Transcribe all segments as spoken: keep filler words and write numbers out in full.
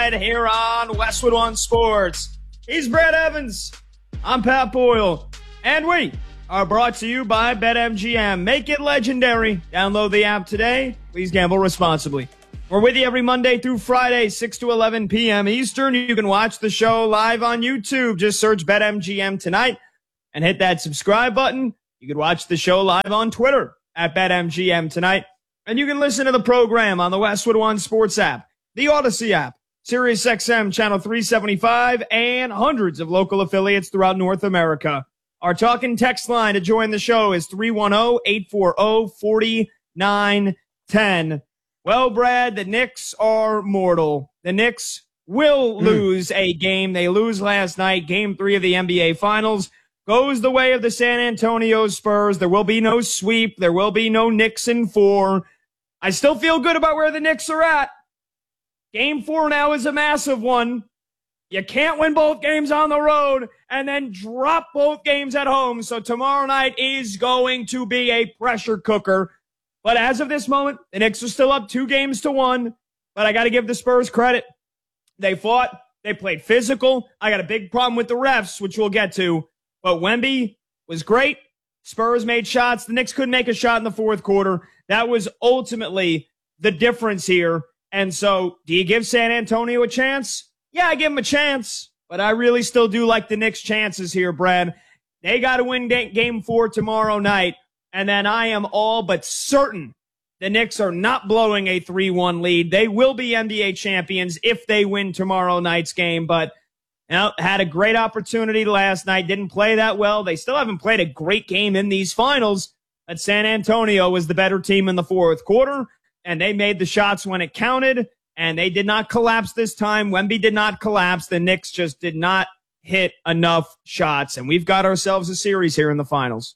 Here on Westwood One Sports. He's Brad Evans. I'm Pat Boyle. And we are brought to you by BetMGM. Make it legendary. Download the app today. Please gamble responsibly. We're with you every Monday through Friday, six to eleven p.m. Eastern. You can watch the show live on YouTube. Just search BetMGM tonight and hit that subscribe button. You can watch the show live on Twitter at BetMGM tonight. And you can listen to the program on the Westwood One Sports app, the Odyssey app, Sirius X M Channel three seventy-five, and hundreds of local affiliates throughout North America. Our talking text line to join the show is three one zero, eight four zero, four nine one zero. Well, Brad, the Knicks are mortal. The Knicks will mm. lose a game. They lose last night. Game three of the N B A Finals goes the way of the San Antonio Spurs. There will be no sweep. There will be no Knicks in four. I still feel good about where the Knicks are at. Game four now is a massive one. You can't win both games on the road and then drop both games at home. So tomorrow night is going to be a pressure cooker. But as of this moment, the Knicks are still up two games to one. But I got to give the Spurs credit. They fought. They played physical. I got a big problem with the refs, which we'll get to. But Wemby was great. Spurs made shots. The Knicks couldn't make a shot in the fourth quarter. That was ultimately the difference here. And so, do you give San Antonio a chance? Yeah, I give them a chance, but I really still do like the Knicks' chances here, Brad. They got to win game four tomorrow night, and then I am all but certain the Knicks are not blowing a three one lead. They will be N B A champions if they win tomorrow night's game, but you know, had a great opportunity last night, didn't play that well. They still haven't played a great game in these finals, but San Antonio was the better team in the fourth quarter. And they made the shots when it counted, and they did not collapse this time. Wemby did not collapse. The Knicks just did not hit enough shots, and we've got ourselves a series here in the finals.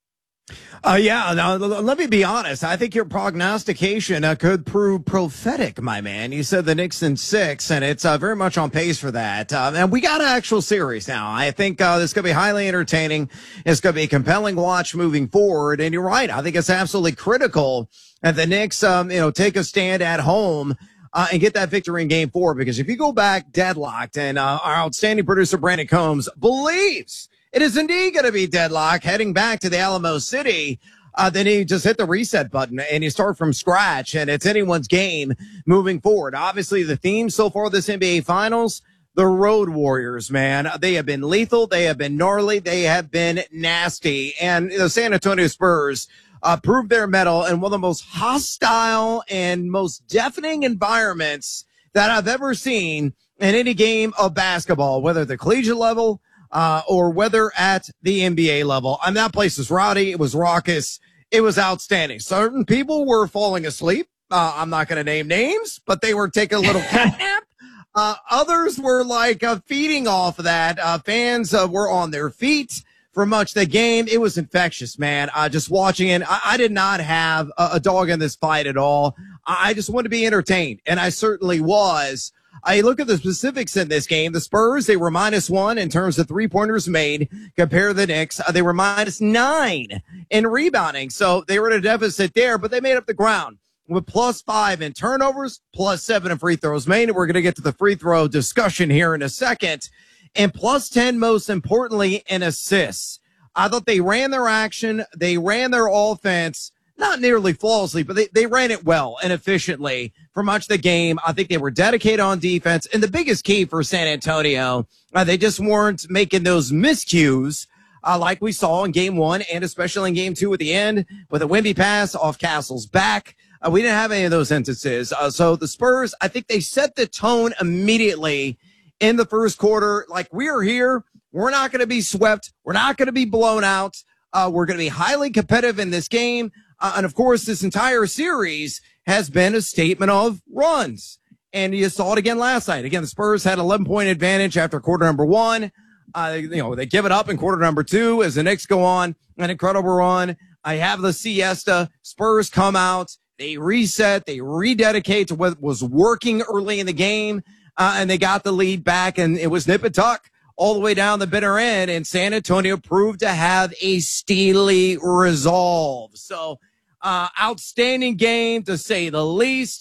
Uh, yeah, now, let me be honest. I think your prognostication uh, could prove prophetic, my man. You said the Knicks in six, and it's uh, very much on pace for that. Uh, and we got an actual series now. I think uh, this is going to be highly entertaining. It's going to be a compelling watch moving forward. And you're right. I think it's absolutely critical that the Knicks, um, you know, take a stand at home uh, and get that victory in game four. Because if you go back deadlocked, and uh, our outstanding producer, Brandon Combs, believes it is indeed going to be deadlock heading back to the Alamo City. Uh, then you just hit the reset button and you start from scratch, and it's anyone's game moving forward. Obviously, the theme so far this N B A Finals, the Road Warriors, man. They have been lethal. They have been gnarly. They have been nasty. And the San Antonio Spurs uh, proved their mettle in one of the most hostile and most deafening environments that I've ever seen in any game of basketball, whether at the collegiate level, Uh, or whether at the N B A level. I mean, that place was rowdy. It was raucous. It was outstanding. Certain people were falling asleep. Uh, I'm not going to name names, but they were taking a little cat nap. Uh, others were like uh, feeding off of that. Uh, fans uh, were on their feet for much of the game. It was infectious, man. Uh, just watching it, I, I did not have a, a dog in this fight at all. I, I just wanted to be entertained, and I certainly was. I look at the specifics in this game. The Spurs, they were minus one in terms of three-pointers made. Compare the Knicks, uh, they were minus nine in rebounding. So they were at a deficit there, but they made up the ground with plus five in turnovers, plus seven in free throws made. We're going to get to the free throw discussion here in a second. And plus ten, most importantly, in assists. I thought they ran their action. They ran their offense. Not nearly flawlessly, but they, they ran it well and efficiently for much of the game. I think they were dedicated on defense. And the biggest key for San Antonio, uh, they just weren't making those miscues uh, like we saw in game one and especially in game two at the end with a Wemby pass off Castle's back. Uh, we didn't have any of those instances. Uh, so the Spurs, I think they set the tone immediately in the first quarter. Like, we are here. We're not going to be swept. We're not going to be blown out. Uh, we're going to be highly competitive in this game. Uh, and, of course, this entire series has been a statement of runs. And you saw it again last night. Again, the Spurs had eleven-point advantage after quarter number one. Uh, you know, they give it up in quarter number two as the Knicks go on an incredible run. I have the siesta. Spurs come out. They reset. They rededicate to what was working early in the game. Uh, and they got the lead back, and it was nip and tuck all the way down the bitter end, and San Antonio proved to have a steely resolve. So, uh, outstanding game, to say the least.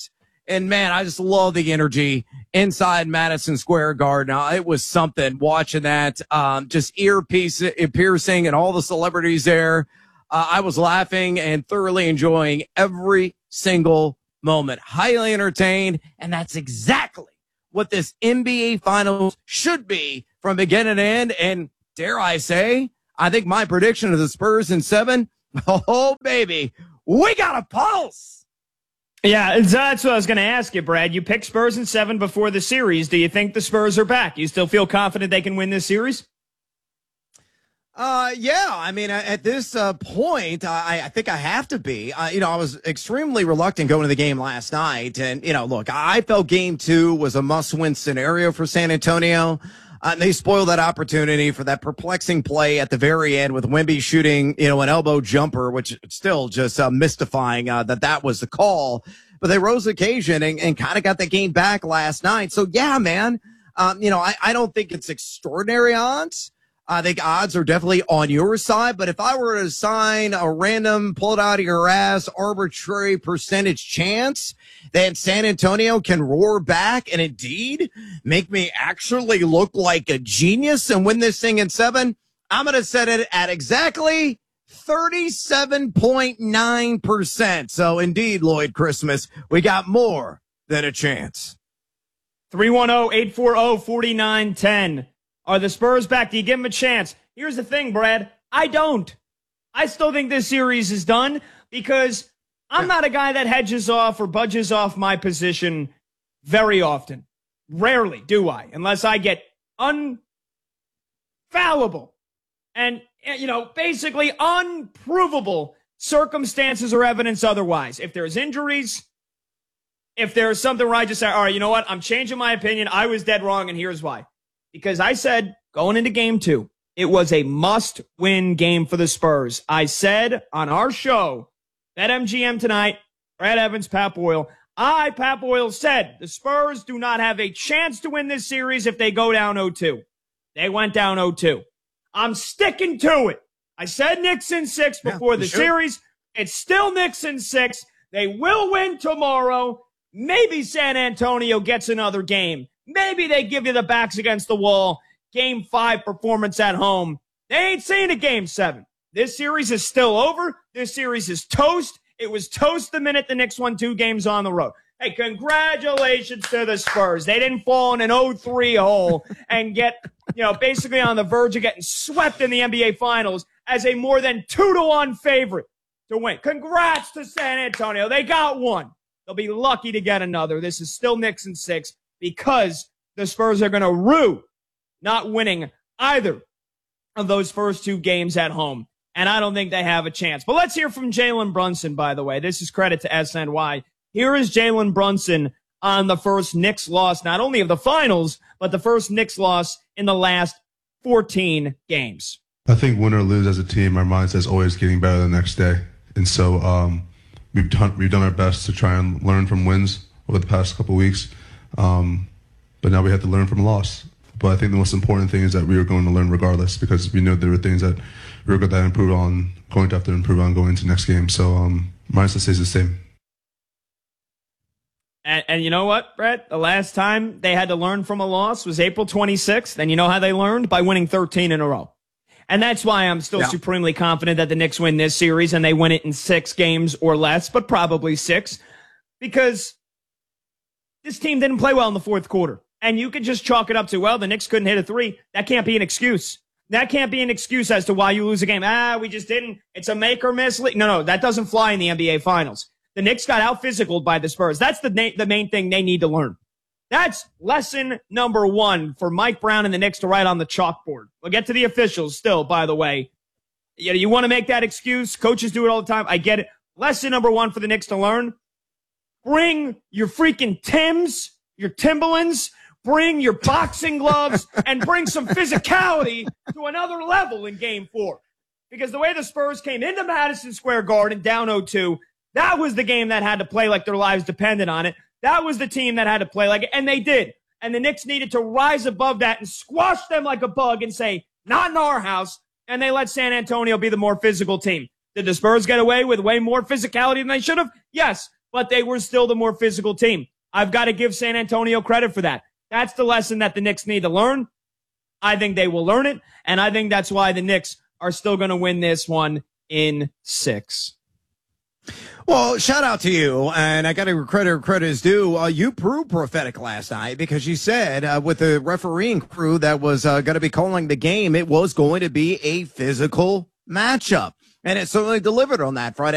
And man, I just love the energy inside Madison Square Garden. Uh, it was something watching that, um, just ear piece, piercing and all the celebrities there. Uh, I was laughing and thoroughly enjoying every single moment. Highly entertained. And that's exactly what this N B A Finals should be from beginning to end. And dare I say, I think my prediction of the Spurs in seven, oh, baby, we got a pulse. Yeah, that's what I was going to ask you, Brad. You picked Spurs in seven before the series. Do you think the Spurs are back? You still feel confident they can win this series? Uh, yeah. I mean, at this uh, point, I, I think I have to be. Uh, you know, I was extremely reluctant going to the game last night. And, you know, look, I felt game two was a must-win scenario for San Antonio. Uh, and they spoiled that opportunity for that perplexing play at the very end with Wemby shooting, you know, an elbow jumper, which still just uh, mystifying uh, that that was the call. But they rose the occasion and, and kind of got the game back last night. So, yeah, man, um, you know, I, I don't think it's extraordinary odds. I think odds are definitely on your side. But if I were to assign a random, pull it out of your ass, arbitrary percentage chance that San Antonio can roar back and indeed make me actually look like a genius and win this thing in seven, I'm going to set it at exactly thirty-seven point nine percent. So indeed, Lloyd Christmas, we got more than a chance. three one zero, eight four zero, four nine one zero. Are the Spurs back? Do you give them a chance? Here's the thing, Brad. I don't. I still think this series is done because I'm not a guy that hedges off or budges off my position very often. Rarely do I, unless I get unfallible and, you know, basically unprovable circumstances or evidence otherwise. If there's injuries, if there's something where I just say, all right, you know what? I'm changing my opinion. I was dead wrong, and here's why. Because I said going into game two, it was a must-win game for the Spurs. I said on our show, BetMGM tonight, Brad Evans, Pat Boyle, I, Pat Boyle, said the Spurs do not have a chance to win this series if they go down oh two. They went down oh two. I'm sticking to it. I said Knicks in six before yeah, the sure. series. It's still Knicks in six. They will win tomorrow. Maybe San Antonio gets another game. Maybe they give you the backs against the wall. Game five performance at home. They ain't seeing a game seven. This series is still over. This series is toast. It was toast the minute the Knicks won two games on the road. Hey, congratulations to the Spurs. They didn't fall in an oh three hole and get, you know, basically on the verge of getting swept in the N B A Finals as a more than two to one favorite to win. Congrats to San Antonio. They got one. They'll be lucky to get another. This is still Knicks in six. Because the Spurs are going to rue not winning either of those first two games at home. And I don't think they have a chance. But let's hear from Jalen Brunson, by the way. This is credit to S N Y. Here is Jalen Brunson on the first Knicks loss, not only of the finals, but the first Knicks loss in the last fourteen games. I think win or lose as a team, our mindset is always getting better the next day. And so um, we've, done, we've done our best to try and learn from wins over the past couple weeks. Um, but now we have to learn from a loss. But I think the most important thing is that we are going to learn regardless because we know there are things that we're going to improve on, going to have to improve on going into next game. So um, mindset stays the same. And, and you know what, Brett? The last time they had to learn from a loss was April twenty-sixth. And you know how they learned? By winning thirteen in a row. And that's why I'm still yeah. supremely confident that the Knicks win this series and they win it in six games or less, but probably six. Because this team didn't play well in the fourth quarter. And you could just chalk it up to, well, the Knicks couldn't hit a three. That can't be an excuse. That can't be an excuse as to why you lose a game. Ah, we just didn't. It's a make or miss. No, no, that doesn't fly in the N B A Finals. The Knicks got out-physicaled by the Spurs. That's the, na- the main thing they need to learn. That's lesson number one for Mike Brown and the Knicks to write on the chalkboard. We'll get to the officials still, by the way. You know, you want to make that excuse. Coaches do it all the time. I get it. Lesson number one for the Knicks to learn. Bring your freaking Tims, your Timberlands, bring your boxing gloves, and bring some physicality to another level in game four. Because the way the Spurs came into Madison Square Garden down oh two, that was the game that had to play like their lives depended on it. That was the team that had to play like it, and they did. And the Knicks needed to rise above that and squash them like a bug and say, not in our house, and they let San Antonio be the more physical team. Did the Spurs get away with way more physicality than they should have? Yes. But they were still the more physical team. I've got to give San Antonio credit for that. That's the lesson that the Knicks need to learn. I think they will learn it, and I think that's why the Knicks are still going to win this one in six. Well, shout out to you, and I got to credit credit is due. Uh, you proved prophetic last night because you said uh, with the refereeing crew that was uh, going to be calling the game, it was going to be a physical matchup, and it certainly delivered on that Friday.